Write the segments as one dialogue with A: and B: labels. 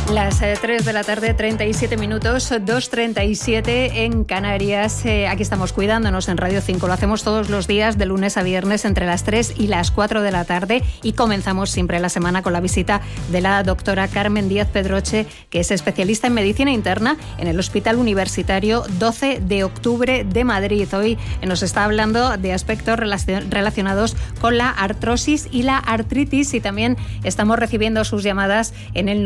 A: Las 3 de la tarde, 37 minutos, 2:37 en Canarias. Aquí estamos cuidándonos en Radio 5. Lo hacemos todos los días, de lunes a viernes, entre las 3 y las 4 de la tarde. Y comenzamos siempre la semana con la visita de la doctora Carmen Díaz Pedroche, que es especialista en medicina interna en el Hospital Universitario 12 de Octubre de Madrid. Hoy nos está hablando de aspectos relacionados con la artrosis y la artritis. Y también estamos recibiendo sus llamadas en el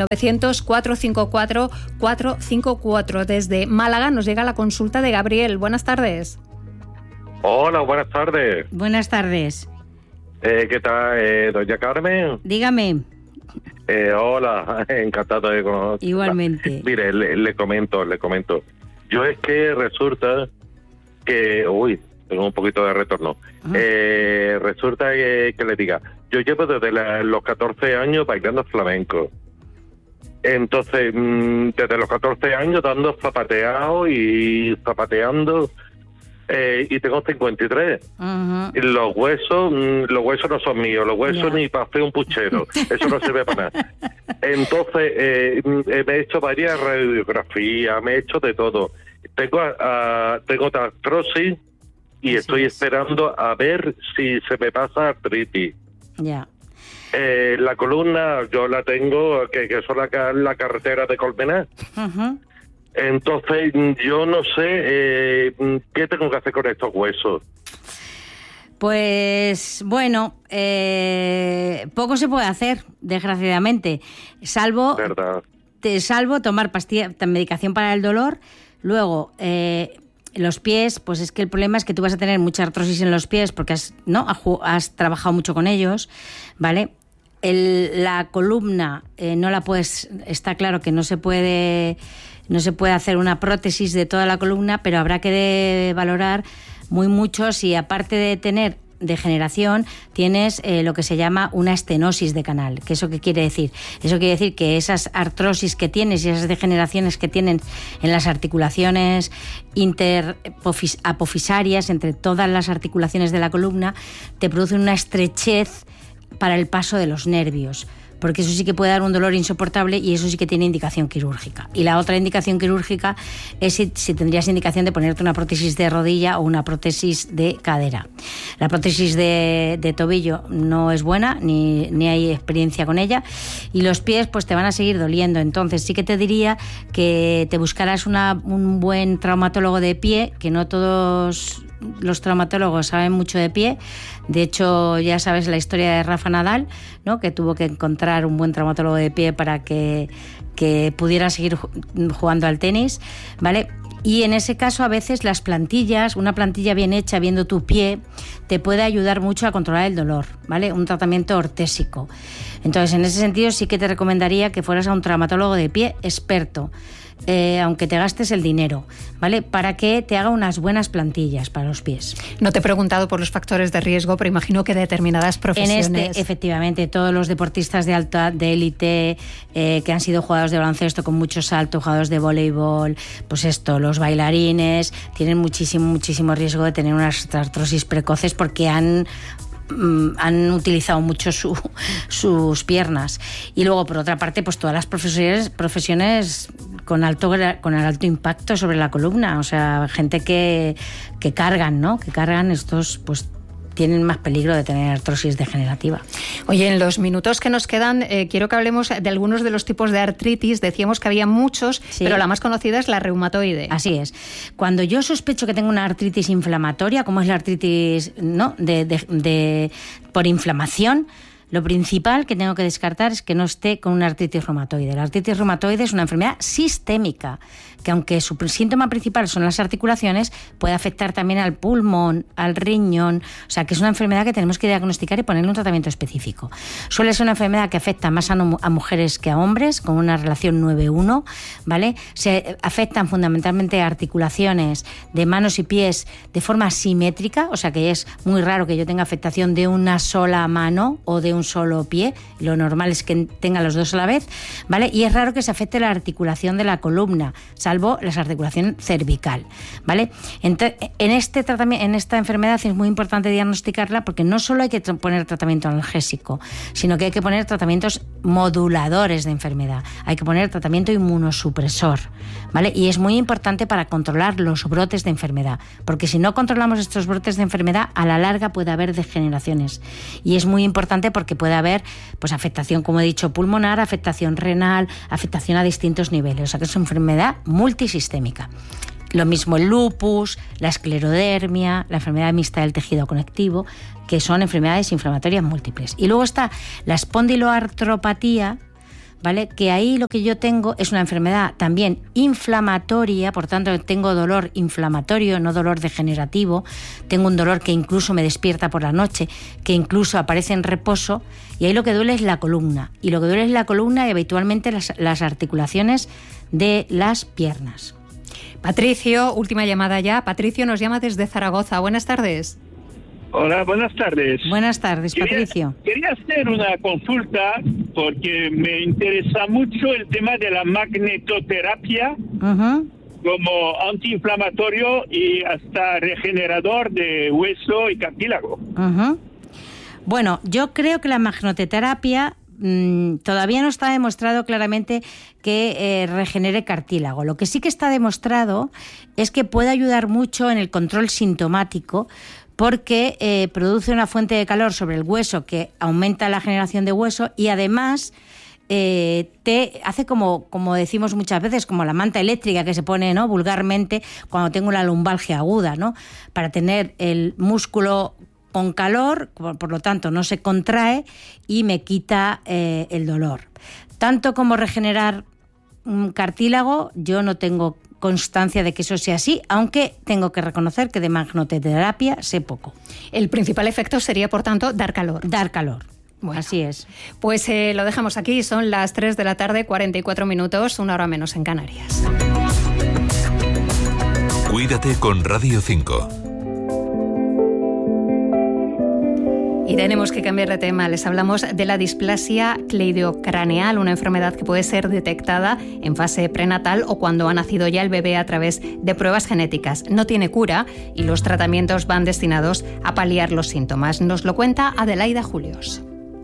A: 900-454-454. Desde Málaga nos llega la consulta de Gabriel. Buenas tardes.
B: Hola, buenas tardes.
C: Buenas tardes.
B: ¿Qué tal, doña Carmen?
C: Dígame.
B: Hola, encantado de conocerla.
C: Igualmente.
B: Mire, le comento. Yo es que resulta que... tengo un poquito de retorno. Resulta que le diga, yo llevo desde los 14 años bailando flamenco. Entonces, desde los 14 años dando zapateado y zapateando, y tengo 53. Los huesos no son míos, los huesos ni para hacer un puchero, eso no sirve para nada. Entonces, me he hecho varias radiografías, me he hecho de todo. Tengo artrosis y estoy esperando a ver si se me pasa artritis.
C: Ya.
B: La columna yo la tengo, que es la carretera de Colmenar. Entonces yo no sé qué tengo que hacer con estos huesos.
C: Pues bueno, poco se puede hacer, desgraciadamente, salvo tomar medicación para el dolor. Luego, los pies, pues es que el problema es que tú vas a tener mucha artrosis en los pies porque has trabajado mucho con ellos, ¿vale? La columna no la puedes, está claro que no se puede hacer una prótesis de toda la columna, pero habrá que valorar mucho si, aparte de tener degeneración, tienes lo que se llama una estenosis de canal. ¿Eso qué quiere decir? Eso quiere decir que esas artrosis que tienes y esas degeneraciones que tienen en las articulaciones interapofisarias, entre todas las articulaciones de la columna, te producen una estrechez para el paso de los nervios, porque eso sí que puede dar un dolor insoportable y eso sí que tiene indicación quirúrgica. Y la otra indicación quirúrgica es si tendrías indicación de ponerte una prótesis de rodilla o una prótesis de cadera. La prótesis de tobillo no es buena, ni hay experiencia con ella, y los pies pues te van a seguir doliendo. Entonces sí que te diría que te buscaras un buen traumatólogo de pie, que no todos los traumatólogos saben mucho de pie. De hecho, ya sabes la historia de Rafa Nadal, ¿no? Que tuvo que encontrar un buen traumatólogo de pie para que pudiera seguir jugando al tenis, ¿vale? Y en ese caso, a veces las plantillas, una plantilla bien hecha, viendo tu pie, te puede ayudar mucho a controlar el dolor, ¿vale? Un tratamiento ortésico. Entonces, en ese sentido, sí que te recomendaría que fueras a un traumatólogo de pie experto, aunque te gastes el dinero, ¿vale? Para que te haga unas buenas plantillas para los pies.
A: No te he preguntado por los factores de riesgo, pero imagino que determinadas profesiones...
C: Efectivamente, todos los deportistas de élite, que han sido jugadores de baloncesto con mucho salto, jugadores de voleibol, pues los bailarines, tienen muchísimo riesgo de tener unas artrosis precoces porque han utilizado mucho sus piernas. Y luego, por otra parte, pues todas las profesiones con alto impacto sobre la columna, o sea, gente que cargan, ¿no? Que cargan estos, pues tienen más peligro de tener artrosis degenerativa.
A: Oye, en los minutos que nos quedan, quiero que hablemos de algunos de los tipos de artritis. Decíamos que había muchos, sí, pero la más conocida es la reumatoide.
C: Así es. Cuando yo sospecho que tengo una artritis inflamatoria, como es la artritis, ¿no?, por inflamación, lo principal que tengo que descartar es que no esté con una artritis reumatoide. La artritis reumatoide es una enfermedad sistémica, que aunque su síntoma principal son las articulaciones, puede afectar también al pulmón, al riñón. O sea, que es una enfermedad que tenemos que diagnosticar y ponerle un tratamiento específico. Suele ser una enfermedad que afecta más a mujeres que a hombres, con una relación 9-1, ¿vale? Se afectan fundamentalmente articulaciones de manos y pies de forma simétrica, o sea que es muy raro que yo tenga afectación de una sola mano o de un solo pie, lo normal es que tenga los dos a la vez, ¿vale? Y es raro que se afecte la articulación de la columna, salvo la articulación cervical, ¿vale? Entonces, en esta enfermedad es muy importante diagnosticarla porque no solo hay que poner tratamiento analgésico, sino que hay que poner tratamientos moduladores de enfermedad, hay que poner tratamiento inmunosupresor, ¿vale? Y es muy importante para controlar los brotes de enfermedad, porque si no controlamos estos brotes de enfermedad, a la larga puede haber degeneraciones. Y es muy importante porque puede haber pues afectación, como he dicho, pulmonar, afectación renal, afectación a distintos niveles. O sea que es una enfermedad multisistémica. Lo mismo el lupus, la esclerodermia, la enfermedad mixta del tejido conectivo, que son enfermedades inflamatorias múltiples. Y luego está la espondiloartropatía, ¿vale? Que ahí lo que yo tengo es una enfermedad también inflamatoria, por tanto tengo dolor inflamatorio, no dolor degenerativo, tengo un dolor que incluso me despierta por la noche, que incluso aparece en reposo, y ahí lo que duele es la columna, y lo que duele es la columna y habitualmente las articulaciones de las piernas.
A: Patricio, última llamada ya. Patricio nos llama desde Zaragoza. Buenas tardes.
D: Hola, buenas tardes.
C: Buenas tardes, Patricio.
D: Quería hacer una consulta porque me interesa mucho el tema de la magnetoterapia como antiinflamatorio y hasta regenerador de hueso y cartílago.
C: Bueno, yo creo que la magnetoterapia todavía no está demostrado claramente que regenere cartílago. Lo que sí que está demostrado es que puede ayudar mucho en el control sintomático, porque produce una fuente de calor sobre el hueso que aumenta la generación de hueso y además te hace como decimos muchas veces, como la manta eléctrica que se pone, ¿no?, vulgarmente cuando tengo una lumbalgia aguda, ¿no?, para tener el músculo con calor, por lo tanto no se contrae y me quita el dolor. Tanto como regenerar un cartílago, yo no tengo constancia de que eso sea así, aunque tengo que reconocer que de magnetoterapia sé poco.
A: El principal efecto sería, por tanto, dar calor.
C: Dar calor. Bueno, así es.
A: Pues lo dejamos aquí, son las 3 de la tarde, 44 minutos, una hora menos en Canarias.
E: Cuídate con Radio 5.
A: Y tenemos que cambiar de tema. Les hablamos de la displasia cleidocraneal, una enfermedad que puede ser detectada en fase prenatal o cuando ha nacido ya el bebé a través de pruebas genéticas. No tiene cura y los tratamientos van destinados a paliar los síntomas. Nos lo cuenta Adelaida Julios.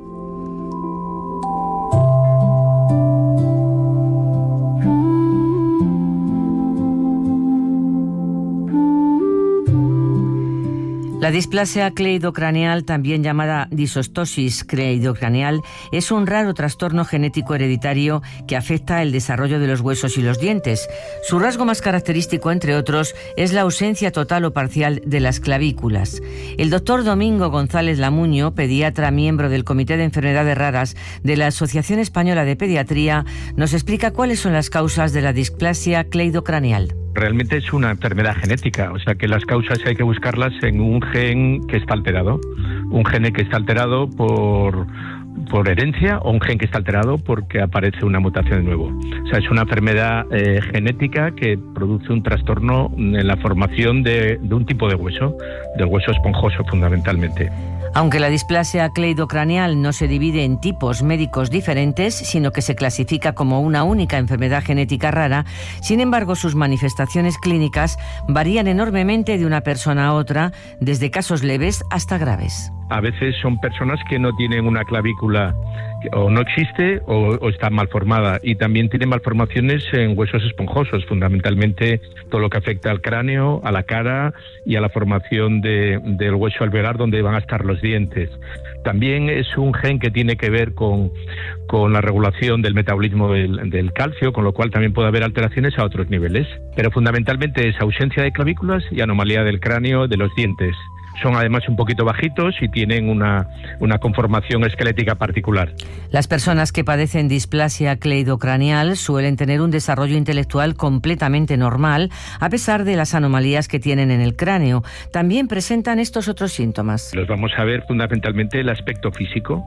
F: La displasia cleidocraneal, también llamada disostosis cleidocraneal, es un raro trastorno genético hereditario que afecta el desarrollo de los huesos y los dientes. Su rasgo más característico, entre otros, es la ausencia total o parcial de las clavículas. El doctor Domingo González Lamuño, pediatra miembro del Comité de Enfermedades Raras de la Asociación Española de Pediatría, nos explica cuáles son las causas de la displasia cleidocraneal.
G: Realmente es una enfermedad genética, o sea que las causas hay que buscarlas en un gen que está alterado. Un gen que está alterado por herencia o un gen que está alterado porque aparece una mutación de nuevo. O sea, es una enfermedad genética que produce un trastorno en la formación de un tipo de hueso, del hueso esponjoso fundamentalmente.
F: Aunque la displasia cleidocraneal no se divide en tipos médicos diferentes, sino que se clasifica como una única enfermedad genética rara, sin embargo sus manifestaciones clínicas varían enormemente de una persona a otra, desde casos leves hasta graves.
G: A veces son personas que no tienen una clavícula o no existe o está mal formada, y también tienen malformaciones en huesos esponjosos, fundamentalmente todo lo que afecta al cráneo, a la cara y a la formación del hueso alveolar donde van a estar los dientes. También es un gen que tiene que ver con la regulación del metabolismo del calcio, con lo cual también puede haber alteraciones a otros niveles. Pero fundamentalmente es ausencia de clavículas y anomalía del cráneo, de los dientes. Son además un poquito bajitos y tienen una conformación esquelética particular.
F: Las personas que padecen displasia cleidocraneal suelen tener un desarrollo intelectual completamente normal, a pesar de las anomalías que tienen en el cráneo. También presentan estos otros síntomas.
G: Los vamos a ver fundamentalmente el aspecto físico.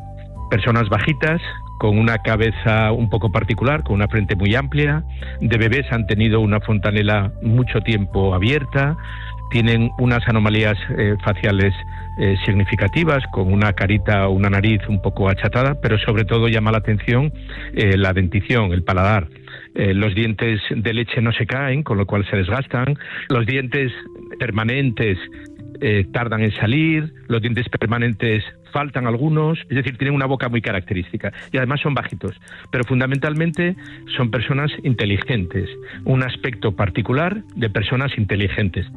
G: personas bajitas, con una cabeza un poco particular, con una frente muy amplia. De bebés han tenido una fontanela mucho tiempo abierta, tienen unas anomalías faciales significativas, con una carita o una nariz un poco achatada, pero sobre todo llama la atención la dentición, el paladar. Los dientes de leche no se caen, con lo cual se desgastan. Los dientes permanentes tardan en salir, los dientes permanentes faltan algunos, es decir, tienen una boca muy característica y además son bajitos, pero fundamentalmente son personas inteligentes, un aspecto particular de personas inteligentes.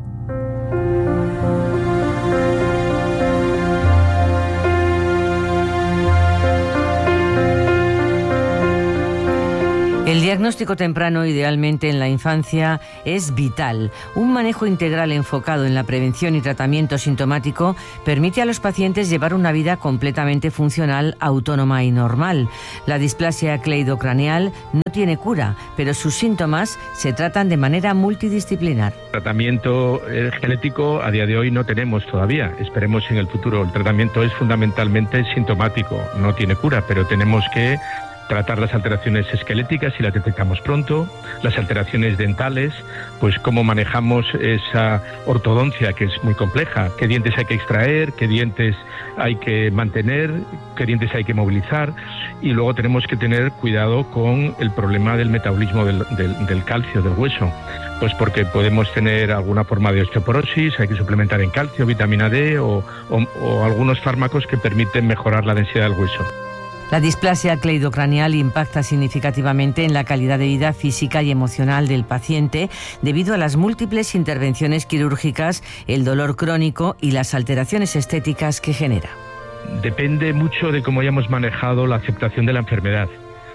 F: El diagnóstico temprano, idealmente en la infancia, es vital. Un manejo integral enfocado en la prevención y tratamiento sintomático permite a los pacientes llevar una vida completamente funcional, autónoma y normal. La displasia cleidocraneal no tiene cura, pero sus síntomas se tratan de manera multidisciplinar.
G: Tratamiento genético a día de hoy no tenemos todavía, esperemos en el futuro. El tratamiento es fundamentalmente sintomático, no tiene cura, pero tenemos que tratar las alteraciones esqueléticas si las detectamos pronto, las alteraciones dentales, pues cómo manejamos esa ortodoncia que es muy compleja, qué dientes hay que extraer, qué dientes hay que mantener, qué dientes hay que movilizar, y luego tenemos que tener cuidado con el problema del metabolismo del calcio, del hueso, pues porque podemos tener alguna forma de osteoporosis, hay que suplementar en calcio, vitamina D o algunos fármacos que permiten mejorar la densidad del hueso.
F: La displasia cleidocraneal impacta significativamente en la calidad de vida física y emocional del paciente debido a las múltiples intervenciones quirúrgicas, el dolor crónico y las alteraciones estéticas que genera.
G: Depende mucho de cómo hayamos manejado la aceptación de la enfermedad.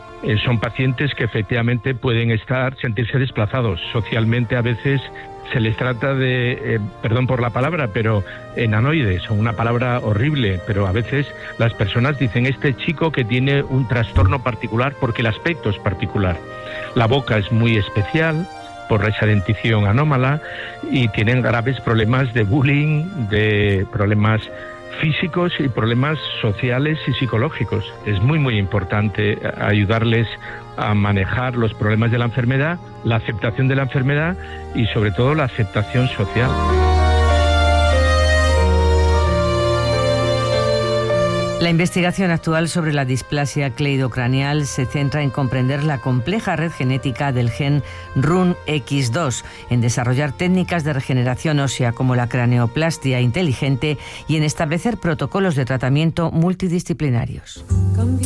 G: Son pacientes que efectivamente pueden sentirse desplazados socialmente. A veces se les trata de, perdón por la palabra, pero enanoides, son una palabra horrible, pero a veces las personas dicen este chico que tiene un trastorno particular porque el aspecto es particular. La boca es muy especial por esa dentición anómala y tienen graves problemas de bullying, de problemas físicos y problemas sociales y psicológicos. Es muy, muy importante ayudarles a manejar los problemas de la enfermedad, la aceptación de la enfermedad y sobre todo la aceptación social.
F: La investigación actual sobre la displasia cleidocraneal se centra en comprender la compleja red genética del gen RUNX2, en desarrollar técnicas de regeneración ósea como la craneoplastia inteligente y en establecer protocolos de tratamiento multidisciplinarios.